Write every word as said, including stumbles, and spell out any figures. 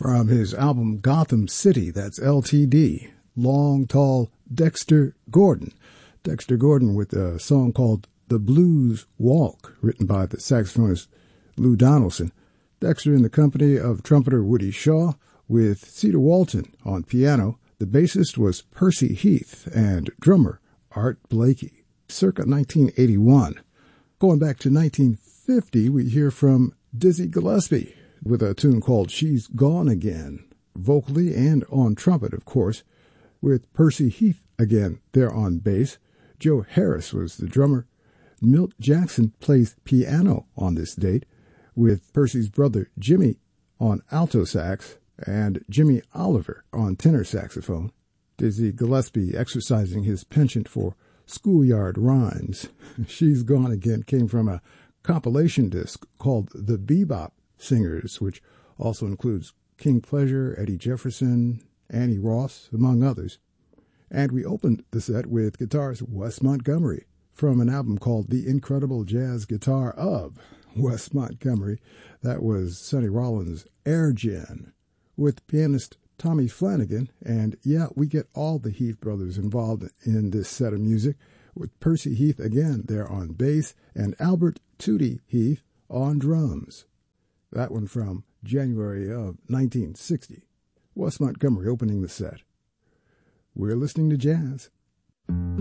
From his album Gotham City, that's L T D, Long Tall Dexter Gordon. Dexter Gordon with a song called The Blues Walk, written by the saxophonist Lou Donaldson. Dexter in the company of trumpeter Woody Shaw with Cedar Walton on piano. The bassist was Percy Heath and drummer Art Blakey. Circa nineteen eighty-one. Going back to nineteen fifty, we hear from Dizzy Gillespie with a tune called She's Gone Again, vocally and on trumpet, of course, with Percy Heath again there on bass. Joe Harris was the drummer. Milt Jackson plays piano on this date, with Percy's brother Jimmy on alto sax and Jimmy Oliver on tenor saxophone. Dizzy Gillespie exercising his penchant for schoolyard rhymes. She's Gone Again came from a compilation disc called The Bebop Singers, which also includes King Pleasure, Eddie Jefferson, Annie Ross, among others. And we opened the set with guitarist Wes Montgomery from an album called The Incredible Jazz Guitar of Wes Montgomery. That was Sonny Rollins' Air Gen with pianist Tommy Flanagan. And yeah, we get all the Heath brothers involved in this set of music, with Percy Heath again there on bass and Albert Tootie Heath on drums. That one from January of nineteen sixty. Wes Montgomery opening the set. We're listening to jazz.